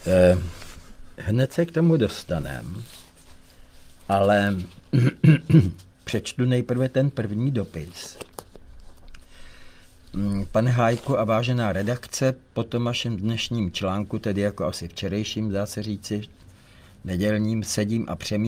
Hned se k tomu dostanem, ale přečtu nejprve ten první dopis. Pane Hájku a vážená redakce, po tom vašem dnešním článku, tedy jako asi včerejším, dá se říci, nedělním, sedím a přemýšlím,